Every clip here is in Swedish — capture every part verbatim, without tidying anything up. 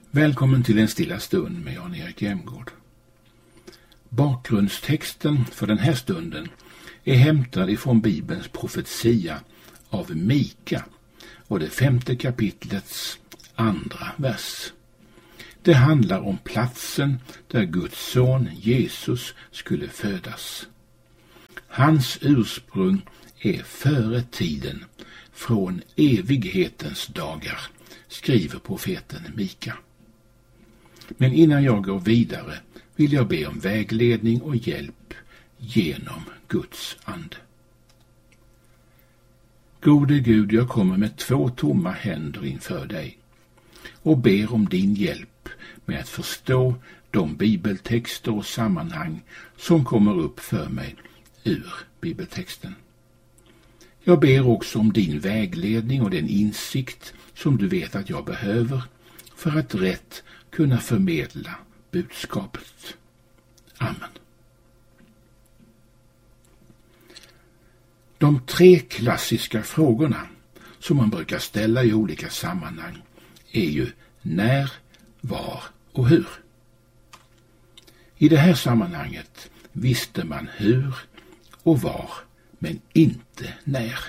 Välkommen till en stilla stund med Jan-Erik Jämgård. Bakgrundstexten för den här stunden är hämtad ifrån Bibelns profetia av Mika och det femte kapitlets andra vers. Det handlar om platsen där Guds son Jesus skulle födas. Hans ursprung är före tiden, från evighetens dagar, skriver profeten Mika. Men innan jag går vidare vill jag be om vägledning och hjälp genom Guds ande. Gode Gud, jag kommer med två tomma händer inför dig och ber om din hjälp med att förstå de bibeltexter och sammanhang som kommer upp för mig ur bibeltexten. Jag ber också om din vägledning och den insikt som du vet att jag behöver för att rätt kunna förmedla budskapet. Amen. De tre klassiska frågorna som man brukar ställa i olika sammanhang är ju när, var och hur. I det här sammanhanget visste man hur och var, men inte när.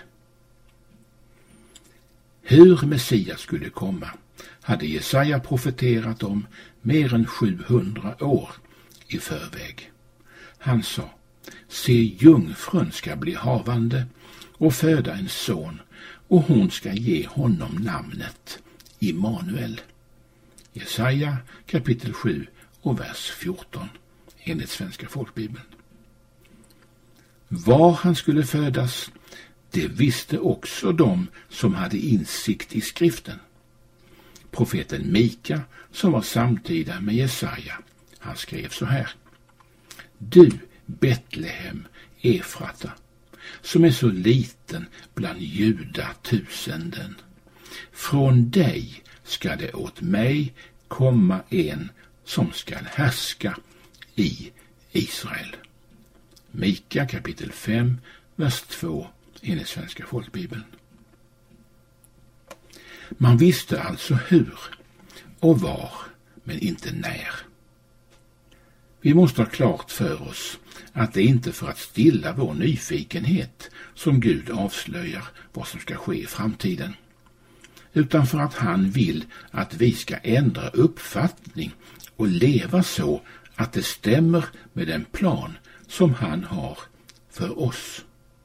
Hur Messias skulle komma hade Jesaja profeterat om mer än sjuhundra år i förväg. Han sa: se, jungfrun ska bli havande och föda en son, och hon ska ge honom namnet Immanuel. Jesaja kapitel sju och vers fjorton enligt Svenska folkbibeln. Var han skulle födas, det visste också de som hade insikt i skriften. Profeten Mika, som var samtida med Jesaja, han skrev så här: du, Betlehem, Efrata, som är så liten bland juda tusenden, från dig ska det åt mig komma en som ska härska i Israel. Mika kapitel fem, vers två enligt Svenska folkbibeln. Man visste alltså hur och var, men inte när. Vi måste ha klart för oss att det är inte för att stilla vår nyfikenhet som Gud avslöjar vad som ska ske i framtiden, utan för att han vill att vi ska ändra uppfattning och leva så att det stämmer med den plan som han har för oss.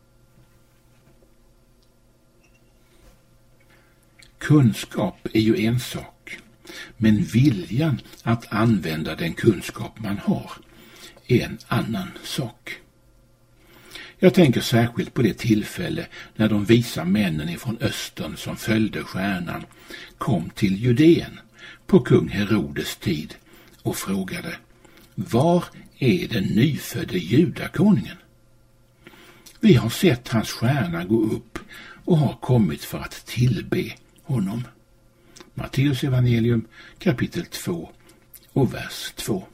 Kunskap är ju en sak, men viljan att använda den kunskap man har är en annan sak. Jag tänker särskilt på det tillfälle när de visa männen ifrån östern som följde stjärnan kom till Judeen på kung Herodes tid och frågade: var är den nyfödde judakonungen? Vi har sett hans stjärna gå upp och har kommit för att tillbe honom. Matteus evangelium kapitel två och vers två.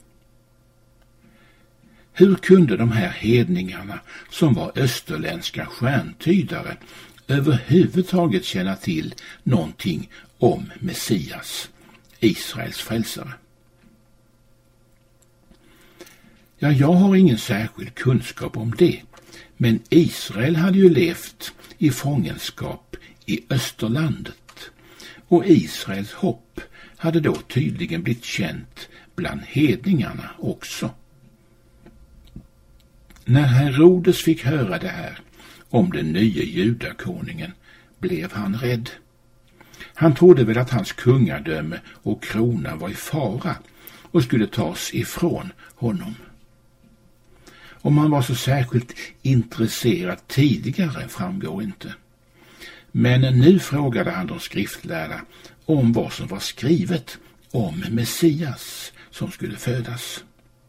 Hur kunde de här hedningarna som var österländska stjärntydare överhuvudtaget känna till någonting om Messias, Israels frälsare? Ja, jag har ingen särskild kunskap om det, men Israel hade ju levt i fångenskap i Österlandet, och Israels hopp hade då tydligen blivit känt bland hedningarna också. När Herodes fick höra det här om den nya judakonungen blev han rädd. Han trodde väl att hans kungadöme och krona var i fara och skulle tas ifrån honom. Om han var så särskilt intresserad tidigare framgår inte. Men nu frågade han de skriftlärda om vad som var skrivet om Messias som skulle födas.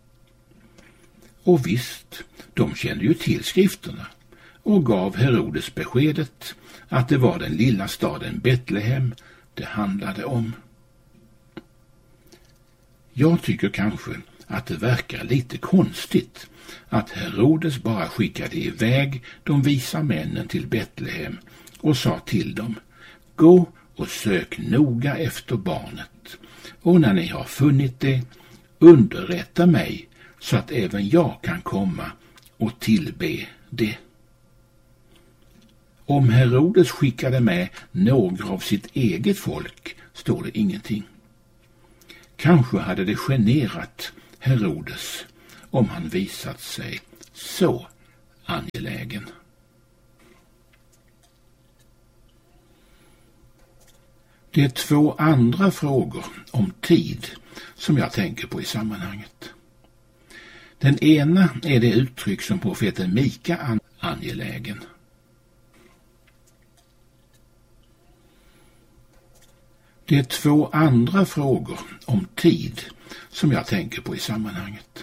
Och visst, de kände ju till skrifterna och gav Herodes beskedet att det var den lilla staden Betlehem det handlade om. Jag tycker kanske att det verkar lite konstigt att Herodes bara skickade iväg de visa männen till Betlehem och sa till dem: gå och sök noga efter barnet, och när ni har funnit det, underrätta mig så att även jag kan komma och tillbe det. Om Herodes skickade med några av sitt eget folk står det ingenting. Kanske hade det generat Herodes om han visat sig så angelägen. Det är två andra frågor om tid som jag tänker på i sammanhanget. Den ena är det uttryck som profeten Mika är angelägen. Det är två andra frågor om tid som jag tänker på i sammanhanget.